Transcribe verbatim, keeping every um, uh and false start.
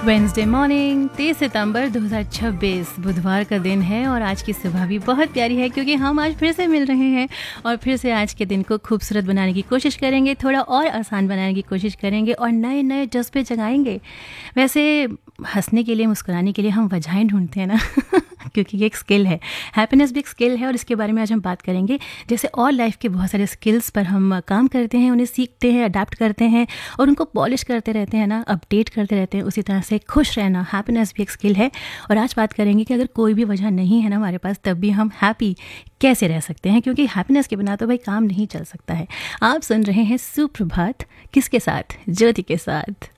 Wednesday morning तेईस सितंबर दो हज़ार छब्बीस बुधवार का दिन है और आज की सुबह भी बहुत प्यारी है क्योंकि हम आज फिर से मिल रहे हैं और फिर से आज के दिन को खूबसूरत बनाने की कोशिश करेंगे, थोड़ा और आसान बनाने की कोशिश करेंगे और नए नए जज्बे जगाएंगे। वैसे हंसने के लिए, मुस्कुराने के लिए हम वजहें ढूंढते हैं ना क्योंकि ये एक स्किल है। हैप्पीनेस भी एक स्किल है और इसके बारे में आज हम बात करेंगे। जैसे और लाइफ के बहुत सारे स्किल्स पर हम काम करते हैं, उन्हें सीखते हैं, अडाप्ट करते हैं और उनको पॉलिश करते रहते हैं ना, अपडेट करते रहते हैं, उसी तरह से खुश रहना, हैप्पीनेस भी एक स्किल है। और आज बात करेंगे कि अगर कोई भी वजह नहीं है ना हमारे पास, तब भी हम हैप्पी कैसे रह सकते हैं, क्योंकि हैप्पीनेस के बिना तो भाई काम नहीं चल सकता है। आप सुन रहे हैं सुप्रभात, किसके साथ? ज्योति के साथ।